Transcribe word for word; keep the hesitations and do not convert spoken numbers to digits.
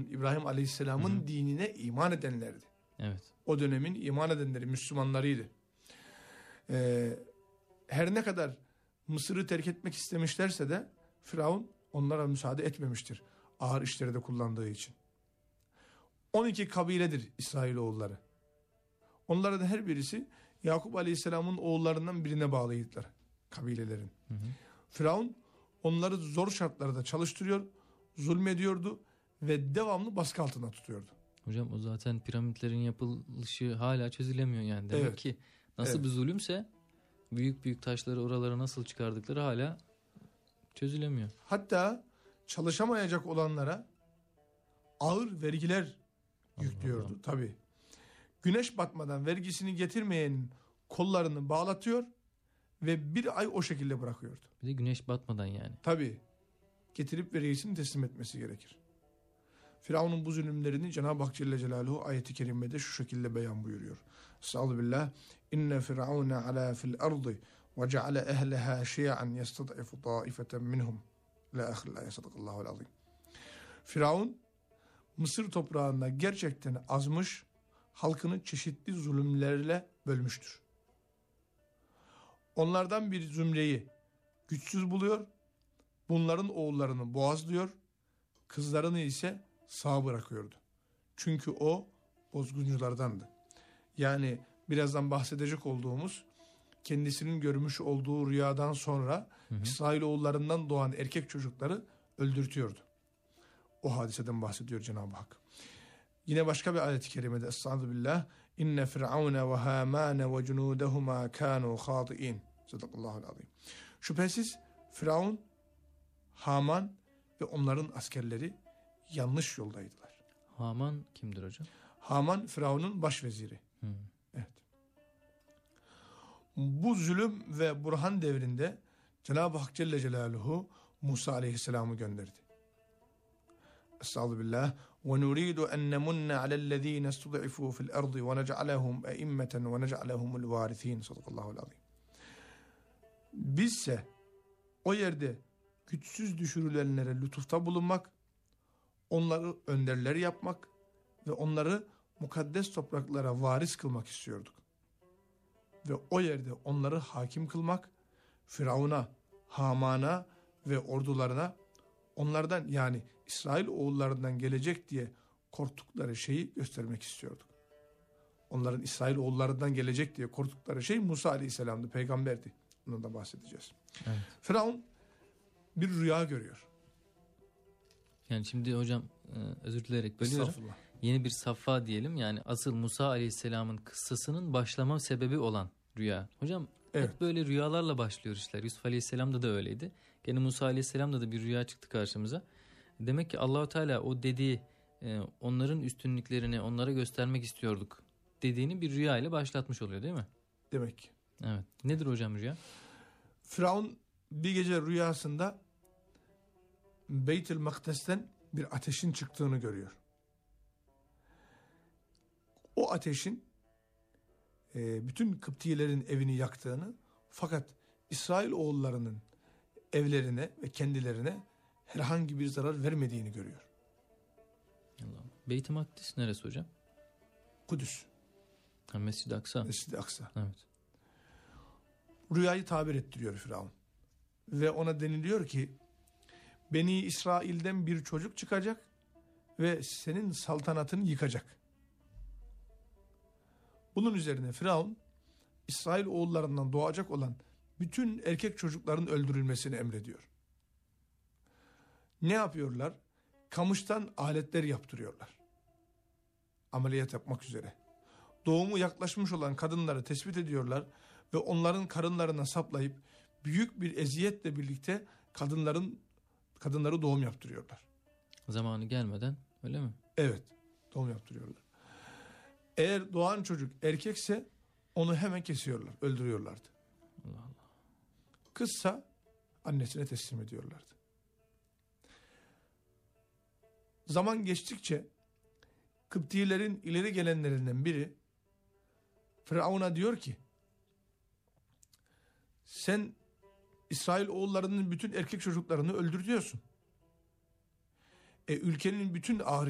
İbrahim Aleyhisselam'ın hı hı. dinine iman edenlerdi. Evet. O dönemin iman edenleri, Müslümanlarıydı. Ee, her ne kadar Mısır'ı terk etmek istemişlerse de Firavun onlara müsaade etmemiştir. Ağır işleri de kullandığı için. on iki kabiledir İsrailoğulları. Onların her birisi Yakup Aleyhisselam'ın oğullarından birine bağlıydılar. Kabilelerin. Hı hı. Firavun onları zor şartlarda çalıştırıyor, zulmediyordu ve devamlı baskı altında tutuyordu. Hocam o zaten piramitlerin yapılışı hala çözülemiyor yani. Demek evet. ki nasıl evet. bir zulümse büyük büyük taşları oralara nasıl çıkardıkları hala çözülemiyor. Hatta çalışamayacak olanlara ağır vergiler yüklüyordu. Allah. Tabii. Güneş batmadan vergisini getirmeyenin kollarını bağlatıyor ve bir ay o şekilde bırakıyordu. Bir de güneş batmadan yani. Tabii. Getirip vergisini teslim etmesi gerekir. Firavun'un bu zulümlerini Cenab-ı Hak Celle Celaluhu ayeti kerimede şu şekilde beyan buyuruyor. Estağfirullah. İnne firavune ala fil ardı ve ceale ehleha şi'an yestad'ifu taifeten minhum. La ahilla yasadakallahul azim. Firavun Mısır toprağında gerçekten azmış, halkını çeşitli zulümlerle bölmüştür. Onlardan bir zümreyi güçsüz buluyor, bunların oğullarını boğazlıyor, kızlarını ise sağ bırakıyordu. Çünkü o bozgunculardandı. Yani birazdan bahsedecek olduğumuz kendisinin görmüş olduğu rüyadan sonra hı hı. İsrailoğullarından doğan erkek çocukları öldürtüyordu. O hadiseden bahsediyor Cenab-ı Hak. Yine başka bir ayet-i kerimede Estağfirullah. İnne firavune ve hamane ve cunudehuma kanu khati'in. Sadakallahul azim. Şüphesiz Firavun, Haman ve onların askerleri yanlış yoldaydılar. Haman kimdir hocam? Haman Firavun'un başveziri. Hmm. Evet. Bu zulüm ve burhan devrinde Cenab-ı Hak Celle Celaluhu Musa Aleyhisselam'ı gönderdi. Estağfirullah. Ve nuridu en nemunne alellezine istud'ifu fil ardı ve nec'alehum e'immeten ve nec'alehumul varithin. Sadakallahul azim. Bizse o yerde güçsüz düşürülenlere lütufta bulunmak, onları önderler yapmak ve onları mukaddes topraklara varis kılmak istiyorduk. Ve o yerde onları hakim kılmak, Firavun'a, Haman'a ve ordularına onlardan yani İsrail oğullarından gelecek diye korktukları şeyi göstermek istiyorduk. Onların İsrail oğullarından gelecek diye korktukları şey Musa Aleyhisselam'dı, peygamberdi. Bundan da bahsedeceğiz. Evet. Firavun bir rüya görüyor. Yani şimdi hocam özür dileyerek bölüyorum. Yeni bir safha diyelim, yani asıl Musa Aleyhisselam'ın kıssasının başlama sebebi olan rüya. Hocam evet. hep böyle rüyalarla başlıyor işler. Yusuf Aleyhisselam'da da öyleydi. Gene Musa Aleyhisselam'da da bir rüya çıktı karşımıza. Demek ki Allahu Teala o dediği onların üstünlüklerini onlara göstermek istiyorduk dediğini bir rüya ile başlatmış oluyor değil mi? Demek ki. Evet. Nedir hocam rüya? Firavun bir gece rüyasında Beyt-i Makdes'ten bir ateşin çıktığını görüyor. O ateşin e, bütün Kıptilerin evini yaktığını, fakat İsrail oğullarının evlerine ve kendilerine herhangi bir zarar vermediğini görüyor. Allah. Beyt-i Makdis neresi hocam? Kudüs. Ha, Mescid-i Aksa. Mescid-i Aksa. Evet. Rüyayı tabir ettiriyor Firavun. Ve ona deniliyor ki Beni İsrail'den bir çocuk çıkacak ve senin saltanatını yıkacak. Bunun üzerine Firavun İsrail oğullarından doğacak olan bütün erkek çocukların öldürülmesini emrediyor. Ne yapıyorlar? Kamıştan aletler yaptırıyorlar. Ameliyat yapmak üzere. Doğumu yaklaşmış olan kadınları tespit ediyorlar ve onların karınlarına saplayıp büyük bir eziyetle birlikte kadınların kadınları doğum yaptırıyorlar. Zamanı gelmeden, öyle mi? Evet, doğum yaptırıyorlar. Eğer doğan çocuk erkekse onu hemen kesiyorlar, öldürüyorlardı. Allah Allah. Kızsa annesine teslim ediyorlardı. Zaman geçtikçe Kıptilerin ileri gelenlerinden biri Firavun'a diyor ki, sen İsrail oğullarının bütün erkek çocuklarını öldürtüyorsun. E, ülkenin bütün ahri